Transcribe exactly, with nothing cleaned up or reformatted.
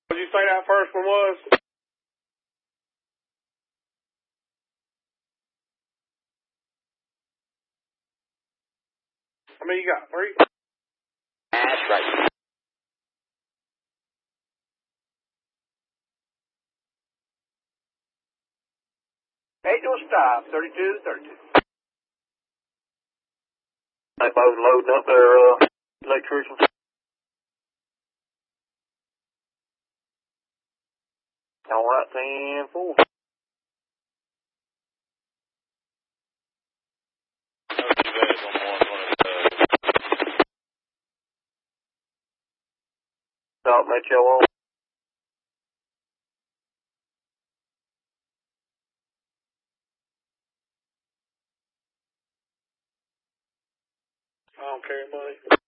What did you say that first one was? I mean, you got three? That's right. Eight to a stop, thirty-two, thirty-two. They both loading up their uh, electricians. All right, ten four. Stop, Metro on. I don't carry money.